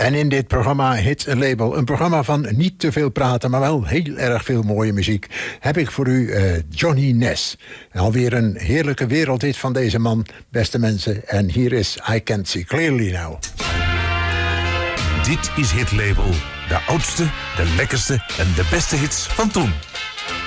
En in dit programma Hits Label, een programma van niet te veel praten, maar wel heel erg veel mooie muziek, heb ik voor u Johnny Ness. Alweer een heerlijke wereldhit van deze man, beste mensen. En hier is I Can't See Clearly Now. Dit is Hit Label. De oudste, de lekkerste en de beste hits van toen.